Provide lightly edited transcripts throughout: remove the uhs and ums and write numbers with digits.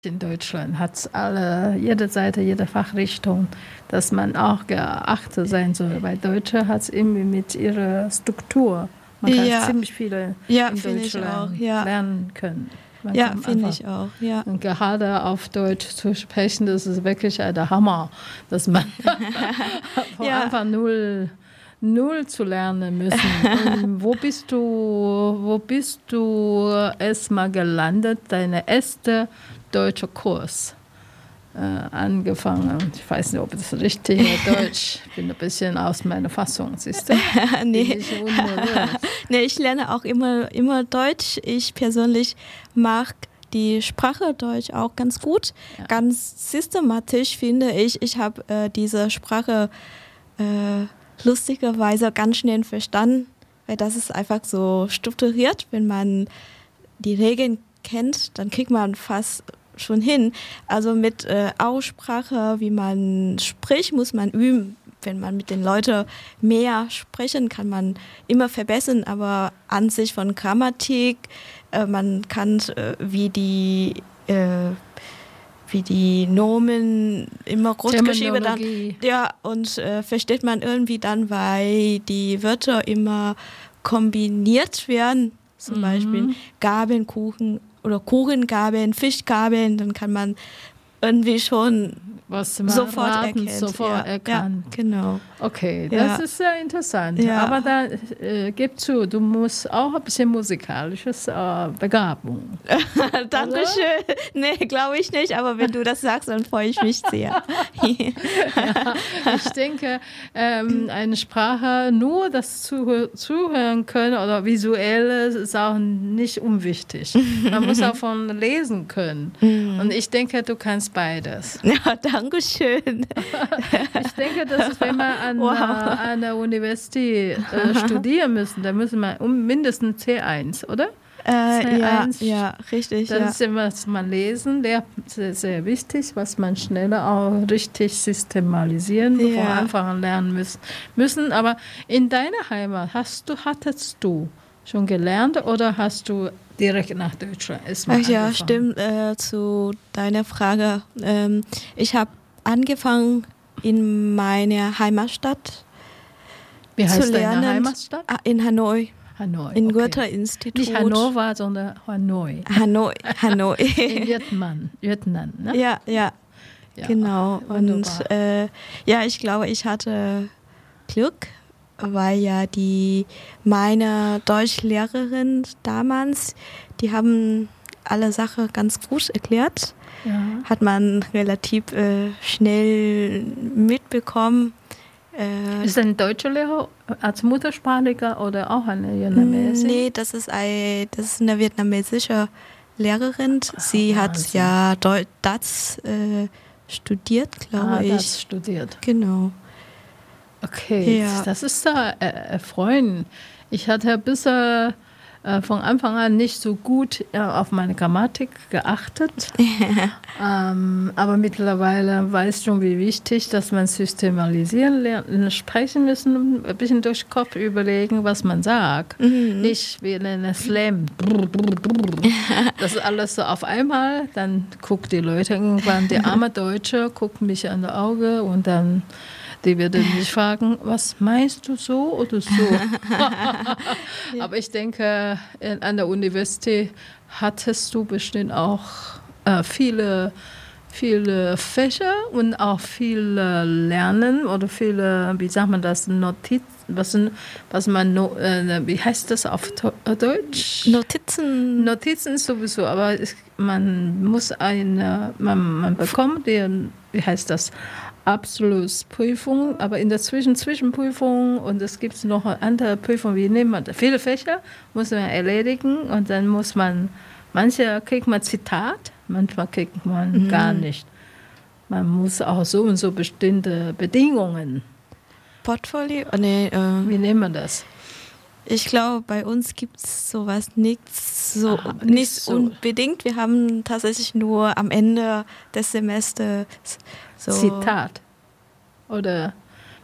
In Deutschland hat es jede Seite, jede Fachrichtung, dass man auch geachtet sein soll. Bei Deutsche hat es irgendwie mit ihrer Struktur. Man kann ziemlich viele in Deutschland lernen können. Ja, finde ich auch. Ja. Und gerade auf Deutsch zu sprechen, das ist wirklich der Hammer, dass man von Anfang null zu lernen müssen. Und wo bist du erstmal gelandet, deine erste deutsche Kurs angefangen? Ich weiß nicht, ob das richtige Deutsch. Ich bin ein bisschen aus meiner Fassung, siehst du? Nee, ich lerne auch immer Deutsch. Ich persönlich mag die Sprache Deutsch auch ganz gut. Ja. Ganz systematisch finde ich. Ich habe diese Sprache lustigerweise ganz schnell verstanden, weil das ist einfach so strukturiert. Wenn man die Regeln kennt, dann kriegt man fast schon hin. Also mit Aussprache, wie man spricht, muss man üben. Wenn man mit den Leuten mehr sprechen, kann man immer verbessern, aber an sich von Grammatik, man kann wie die Nomen immer groß geschrieben dann, und versteht man irgendwie dann, weil die Wörter immer kombiniert werden, zum Beispiel Gabeln, Kuchen oder Kuchengabeln, Fischgabeln, dann kann man irgendwie schon sofort erkennen. Ja, genau. Okay, das ist sehr interessant. Ja. Aber da gib zu, du musst auch ein bisschen musikalisches Begabung. Dankeschön. Nee, glaube ich nicht, aber wenn du das sagst, dann freue ich mich sehr. Ich denke, eine Sprache, nur das Zuhören können oder visuelle ist auch nicht unwichtig. Man muss auch von lesen können. Und ich denke, du kannst beides. Ja, Dankeschön. Ich denke, dass es, wenn man an der Universität studieren müssen, dann müssen wir mindestens C1, oder? C1, ja, richtig. Das ist immer, was man lesen lernt, sehr, sehr wichtig, was man schneller auch richtig systematisieren, von Anfang an lernen müssen. Aber in deiner Heimat hattest du schon gelernt oder hast du direkt nach Deutschland angefangen? Ja, stimmt. Zu deiner Frage. Ich habe angefangen in meiner Heimatstadt. Wie heißt deine Heimatstadt? In Hanoi. Hanoi. Im Goethe-Institut. Nicht Hannover, sondern Hanoi. Hanoi. In Vietnam, ne? Ja, genau. Und ich glaube, ich hatte Glück, weil ja meine Deutschlehrerin damals, die haben alle Sachen ganz gut erklärt. Ja. Hat man relativ schnell mitbekommen. Ist ein deutscher Lehrer als Muttersprachlicher oder auch eine vietnamesische? Nee, das ist eine vietnamesische Lehrerin. Sie hat ja DATS studiert, glaube ich. DATS studiert. Genau. Okay, das ist erfreulich. Ich hatte bisher von Anfang an nicht so gut auf meine Grammatik geachtet. Aber mittlerweile weiß ich schon, wie wichtig, dass man systematisieren lernt, sprechen müssen, ein bisschen durch den Kopf überlegen, was man sagt. Nicht wie eine Slam. Das ist alles so auf einmal. Dann gucken die Leute irgendwann, die arme Deutsche, gucken mich an die Augen und dann die werden mich fragen, was meinst du so oder so? Aber ich denke, an der Universität hattest du bestimmt auch viele Fächer und auch viel Lernen oder viele, wie sagt man das, Notizen, wie heißt das auf Deutsch? Notizen sowieso, aber man muss man bekommt wie heißt das? Abschlussprüfung, aber in der Zwischenprüfung und es gibt noch eine andere Prüfung, wie nennt man das? Viele Fächer muss man erledigen und dann muss man, manche kriegt man Zitat, manchmal kriegt man gar nicht. Man muss auch so und so bestimmte Bedingungen. Portfolio? Nee, wie nennt man das? Ich glaube, bei uns gibt es sowas nicht unbedingt. Wir haben tatsächlich nur am Ende des Semesters so Zitat. Oder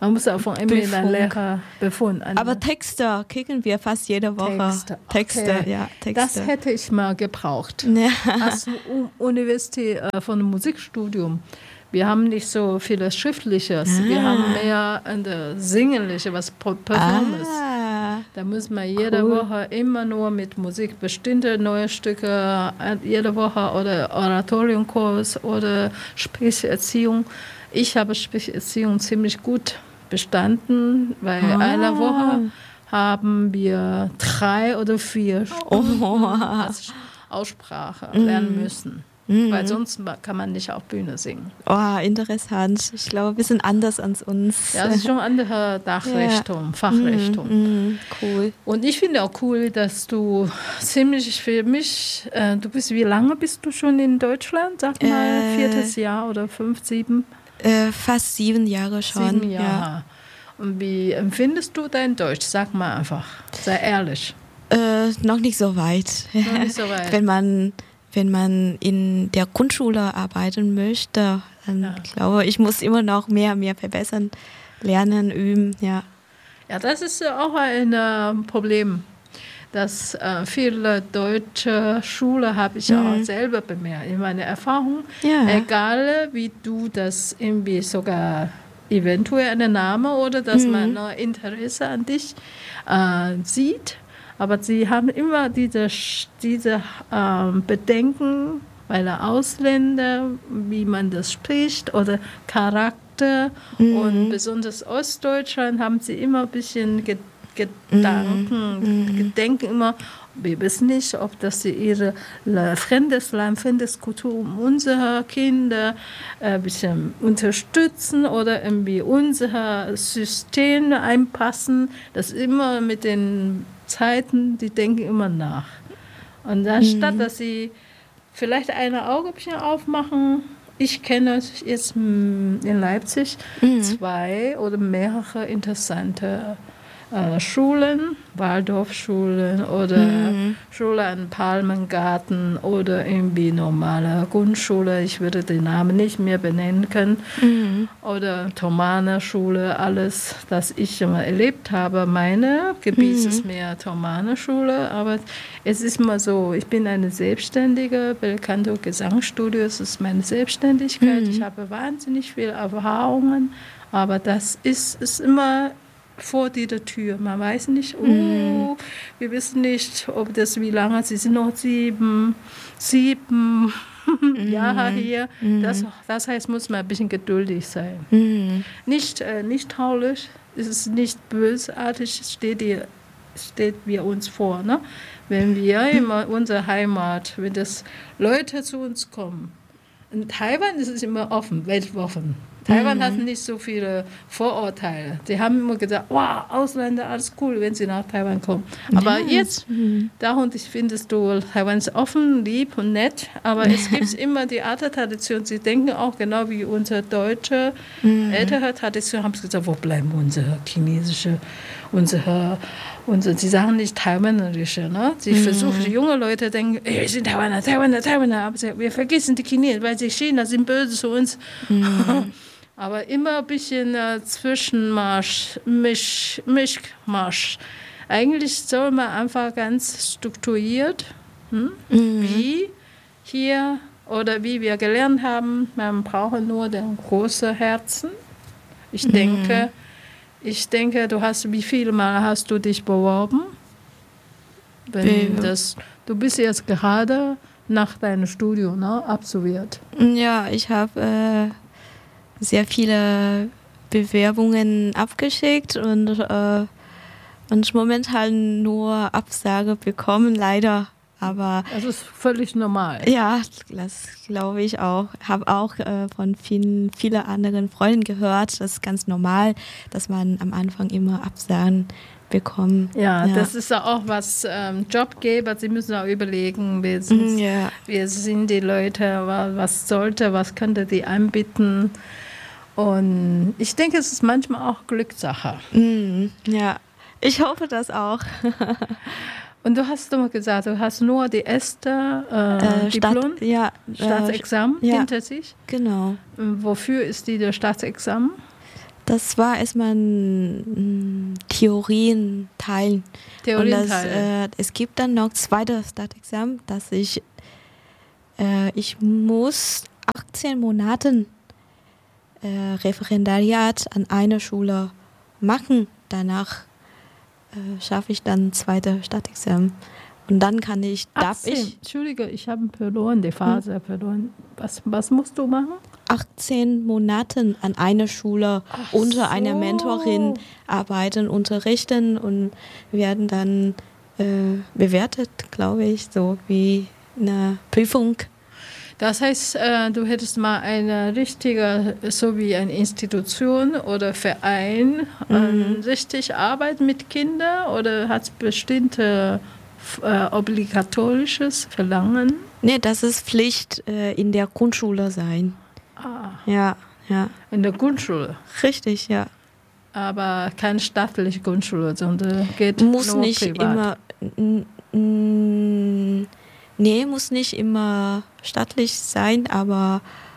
Man muss auch von einem Lehrer Befund. Aber Texte kriegen wir fast jede Woche. Texte. Das hätte ich mal gebraucht. Ja. Als Universität von Musikstudium. Wir haben nicht so vieles Schriftliches. Wir haben mehr Singenliche, was Performance. Da müssen wir jede Woche immer nur mit Musik bestimmte neue Stücke, jede Woche oder Oratoriumkurs oder Sprecherziehung. Ich habe Sprecherziehung ziemlich gut bestanden, weil eine Woche haben wir 3 oder 4 Stunden Aussprache lernen müssen. Weil sonst kann man nicht auf Bühne singen. Oh, interessant. Ich glaube, ein bisschen anders als uns. Ja, das ist schon eine andere Dachrichtung, Fachrichtung. Cool. Und ich finde auch cool, dass du ziemlich für mich, du bist, wie lange bist du schon in Deutschland? Sag mal, 4. Jahr oder 5, 7? Fast 7 Jahre schon. 7 Jahre. Ja. Und wie empfindest du dein Deutsch? Sag mal einfach, sei ehrlich. Noch nicht so weit. Noch nicht so weit. Wenn man in der Grundschule arbeiten möchte, dann glaube ich, muss immer noch mehr verbessern, lernen, üben. Ja, das ist auch ein Problem. Dass viele deutsche Schulen, habe ich auch selber bemerkt, in meiner Erfahrung, egal wie du das irgendwie sogar eventuell einen Namen oder dass man noch Interesse an dich sieht, aber sie haben immer diese Bedenken, weil der Ausländer, wie man das spricht oder Charakter und besonders Ostdeutschland haben sie immer ein bisschen Gedenken immer, wir wissen nicht, ob das sie ihre fremdes Land, fremdes Kultur um unsere Kinder ein bisschen unterstützen oder irgendwie unser System einpassen. Das ist immer mit den Zeiten, die denken immer nach. Und anstatt, dass sie vielleicht eine Augenchen aufmachen, ich kenne jetzt in Leipzig 2 oder mehrere interessante Schulen, Waldorfschulen oder Schule an Palmengarten oder irgendwie normale Grundschule, ich würde den Namen nicht mehr benennen können, oder Thomanerschule, alles, das ich immer erlebt habe. Meine Gebiet ist mehr Thomanerschule, aber es ist mal so, ich bin eine Selbstständige, Belcanto Gesangsstudio, es ist meine Selbstständigkeit, ich habe wahnsinnig viele Erfahrungen, aber das ist immer vor dieser Tür. Man weiß nicht, wir wissen nicht, ob das wie lange, sie sind noch 7 Jahre hier. Das heißt, muss man ein bisschen geduldig sein. Nicht traurig, es ist nicht bösartig, steht wir uns vor. Ne? Wenn wir in unserer Heimat, wenn das Leute zu uns kommen, in Taiwan ist es immer offen, weltoffen. Taiwan hat nicht so viele Vorurteile. Die haben immer gesagt, wow, Ausländer, alles cool, wenn sie nach Taiwan kommen. Aber jetzt, ich findest du, Taiwan ist offen, lieb und nett, aber es gibt immer die alte Tradition. Sie denken auch genau wie unsere deutsche ältere Tradition, haben sie gesagt, wo bleiben unsere chinesische, sie sagen nicht taiwanerische, ne? Sie versuchen, junge Leute denken, wir sind Taiwaner, aber wir vergessen die Chinesen, weil die China sind böse zu uns. Aber immer ein bisschen Zwischenmarsch, Mischmarsch. Eigentlich soll man einfach ganz strukturiert, wie hier oder wie wir gelernt haben, man braucht nur den großen Herzen. Ich denke, wie viele Mal hast du dich beworben? Du bist jetzt gerade nach deinem Studium, ne, absolviert. Ja, ich habe sehr viele Bewerbungen abgeschickt und momentan nur Absage bekommen, leider. Aber das ist völlig normal. Ja, das glaube ich auch. Habe auch von vielen anderen Freunden gehört, das ist ganz normal, dass man am Anfang immer Absagen bekommt. Ja, das ist auch was Jobgeber, sie müssen auch überlegen, wer sind die Leute, was könnte die anbieten. Und ich denke, es ist manchmal auch Glückssache. Ja, ich hoffe das auch. Und du hast doch gesagt, du hast nur die erste Diplom, Staatsexamen hinter sich. Genau. Wofür ist das Staatsexamen? Das war erstmal ein Theorienteil. Es gibt dann noch zweites Staatsexamen, dass ich muss 18 Monate Referendariat an einer Schule machen. Danach schaffe ich dann zweites Staatsexamen. Und dann Entschuldige, ich habe verloren, die Phase verloren. Was musst du machen? 18 Monate an einer Schule unter einer Mentorin arbeiten, unterrichten und werden dann bewertet, glaube ich, so wie eine Prüfung. Das heißt, du hättest mal eine richtige, so wie eine Institution oder Verein, richtig arbeiten mit Kindern oder hat es bestimmte obligatorisches Verlangen? Nee, das ist Pflicht in der Grundschule sein. Ja. In der Grundschule? Richtig, ja. Aber keine staatliche Grundschule, sondern geht muss nur nicht privat? Muss nicht immer staatlich sein, aber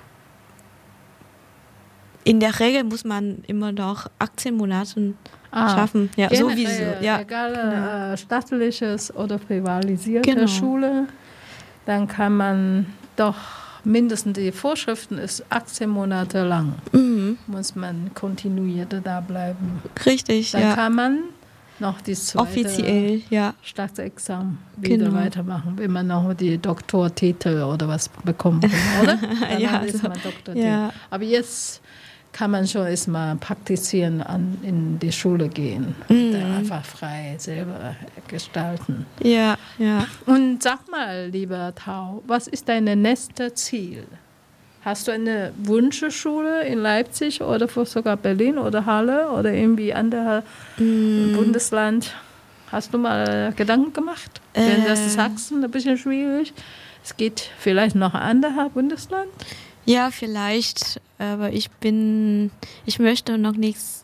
in der Regel muss man immer noch 18 Monate schaffen. Ja, sowieso. Ja. Egal, staatliches oder privatisierte Schule, dann kann man doch mindestens die Vorschriften ist 18 Monate lang. Muss man kontinuiert da bleiben. Richtig, dann kann man noch die zweite offiziell, Staatsexamen wieder weitermachen, wenn man noch die Doktortitel oder was bekommt, oder? Dann ist man Doktortitel. Ja. Aber jetzt kann man schon erstmal praktizieren, in die Schule gehen. Einfach frei selber gestalten. Ja. Und sag mal, lieber Tao, was ist dein nächstes Ziel? Hast du eine Wunschschule in Leipzig oder sogar Berlin oder Halle oder irgendwie anderes Bundesland? Hast du mal Gedanken gemacht? Denn das ist Sachsen ein bisschen schwierig. Es geht vielleicht noch ein anderes Bundesland? Ja, vielleicht, aber ich möchte noch nichts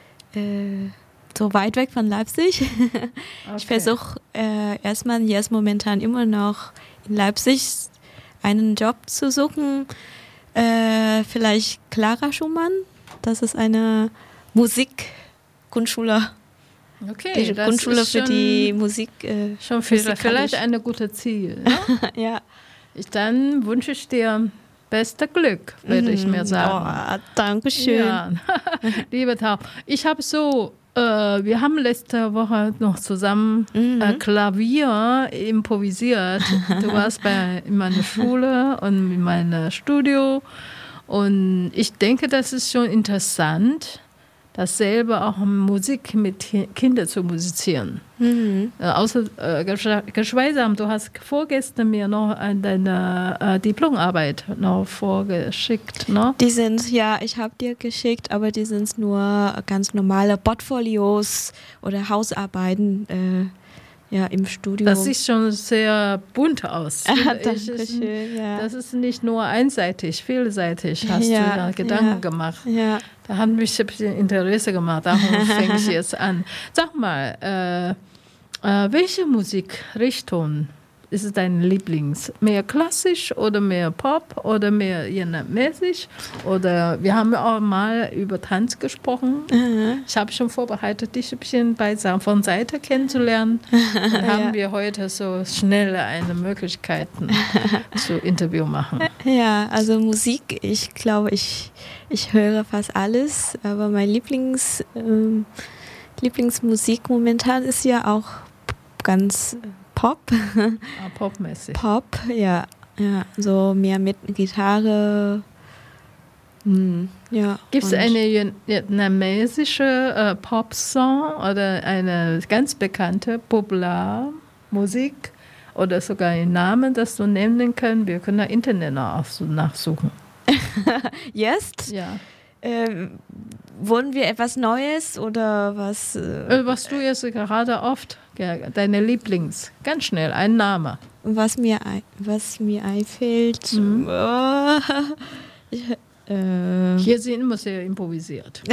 so weit weg von Leipzig. Okay. Ich versuche erstmal jetzt momentan immer noch in Leipzig einen Job zu suchen. Vielleicht Clara Schumann, das ist eine Musikgrundschule. Okay, die das Grundschule ist für die Musik. Schon vielleicht ein gutes Ziel. Ne? Ja. Dann wünsche ich dir beste Glück, würde ich mir sagen. Oh, danke schön. Ja. Liebe Tao, wir haben letzte Woche noch zusammen Klavier improvisiert. Du warst in meiner Schule und in meinem Studio. Und ich denke, das ist schon interessant, das selber auch Musik mit Kindern zu musizieren. Geschweige, du hast vorgestern mir noch deine Diplomarbeit noch vorgeschickt. Ne? Ich habe dir geschickt, aber die sind nur ganz normale Portfolios oder Hausarbeiten im Studio. Das sieht schon sehr bunt aus. Dankeschön. Das ist nicht nur einseitig, vielseitig hast du da Gedanken gemacht. Ja. Da hat mich ein bisschen Interesse gemacht, darum fange ich jetzt an. Sag mal, welche Musikrichtung ist dein Lieblings? Mehr klassisch oder mehr Pop oder mehr mäßig? Oder wir haben auch mal über Tanz gesprochen. Ich habe schon vorbereitet, dich ein bisschen von Seite kennenzulernen. Dann haben wir heute so schnell eine Möglichkeit zu Interview machen. Ja, also Musik, ich glaube, ich höre fast alles, aber mein Lieblingsmusik momentan ist ja auch ganz Pop. Popmäßig. Pop, ja, so mehr mit Gitarre. Gibt es eine vietnamesische Pop-Song oder eine ganz bekannte Popularmusik oder sogar einen Namen, das du nennen können? Wir können da Internet nachsuchen. Jetzt? Ja. Wollen wir etwas Neues oder was? Was du jetzt gerade oft, deine Lieblings, ganz schnell, ein Name. Was mir einfällt. Hier sind immer sehr improvisiert.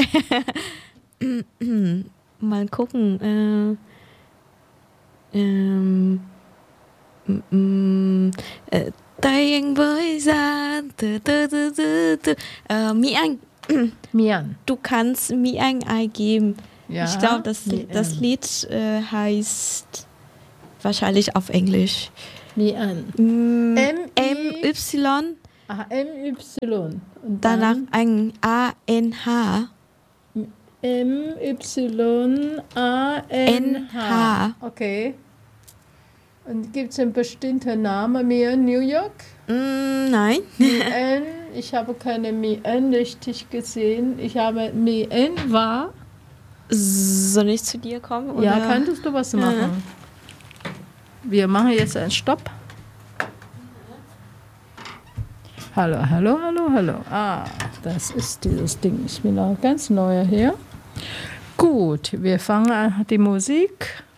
Mal gucken. Tay anh với gian từ từ Mỹ Anh. Mian. Du kannst Mian eingeben. Ja, ich glaube, das Lied heißt wahrscheinlich auf Englisch. Mian. M-Y. M-Y. Und danach ein A-N-H. M-Y-A-N-H. Okay. Und gibt es einen bestimmten Namen mehr in New York? Nein. Mien, ich habe keine Mien richtig gesehen. Ich habe Mien war. Soll ich zu dir kommen? Oder? Ja, könntest du was machen? Ja. Wir machen jetzt einen Stopp. Hallo, hallo, hallo, hallo. Ah, das ist dieses Ding. Ich bin auch ganz neu hier. Gut, wir fangen an die Musik.